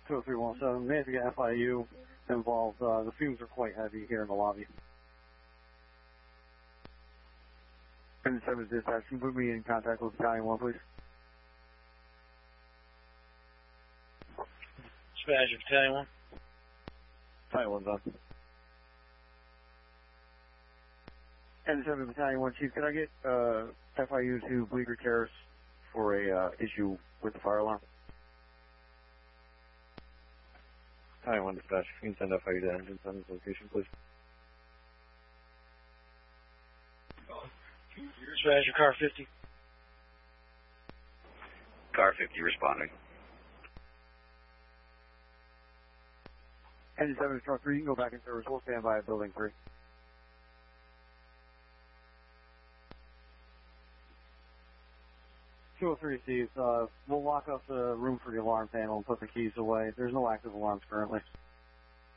20317, may have to get FIU involved. The fumes are quite heavy here in the lobby. And 7 dispatch, can you put me in contact with Battalion 1, please? Dispatch, Battalion 1. Battalion 1's on. And 7 Battalion 1, Chief, can I get FIU to Bleecker Terrace for a issue with the fire alarm? Battalion 1 dispatch, you can send FIU to Engine 7's location, please. Dispatch, car 50. Car 50 responding. Engine 7 to truck 3, you can go back in service. We'll stand by at building 3. Steve, we'll lock up the room for the alarm panel and put the keys away. There's no active alarms currently.